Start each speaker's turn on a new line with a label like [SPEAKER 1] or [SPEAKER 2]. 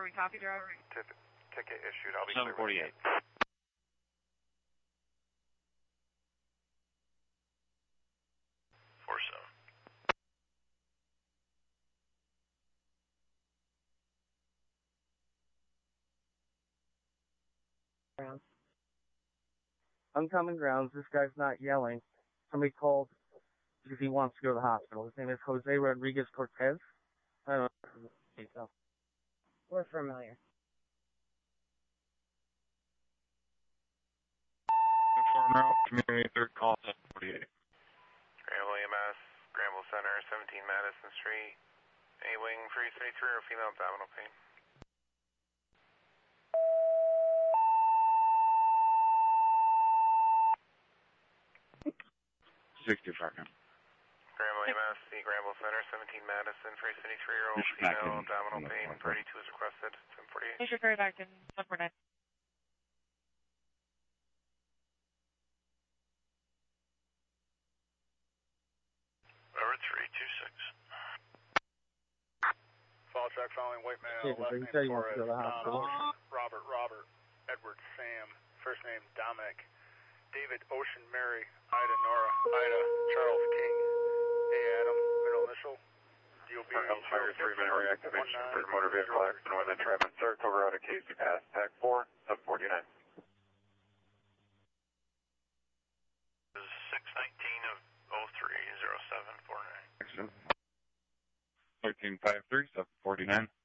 [SPEAKER 1] we copy, driver?
[SPEAKER 2] Ticket issued. I'll be
[SPEAKER 3] 748.
[SPEAKER 4] Uncommon grounds, this guy's not yelling. Somebody called because he wants to go to the hospital. His name is Jose Rodriguez Cortez. I don't know.
[SPEAKER 1] We're familiar.
[SPEAKER 3] Inform route, community third call, 748.
[SPEAKER 2] Granville EMS, Granville Center, 17 Madison Street. A-wing 373 or female abdominal pain.
[SPEAKER 3] 65.
[SPEAKER 2] Granville EMS, the Granville Center, 17 Madison, 373-year-old female, abdominal pain, 32 is requested, 748.
[SPEAKER 1] Major Ferry back in 749.
[SPEAKER 2] Over 326.
[SPEAKER 5] Fall track following white male,
[SPEAKER 4] Yeah,
[SPEAKER 5] last
[SPEAKER 4] he
[SPEAKER 5] name
[SPEAKER 4] said he wants to go to the
[SPEAKER 5] Torres,
[SPEAKER 4] hospital.
[SPEAKER 5] Robert, Edward Sam, first name Dominic, David Ocean Mary, Ida Nora, Ida Charles King, A Adam, middle initial, DOB.
[SPEAKER 2] Fire 3-minute reactivation for motor vehicle accident with entrapment. Sir, cover out a case to pass. TAC 4, 749. This is 619 of 030749.
[SPEAKER 3] Accident. 1353, 749.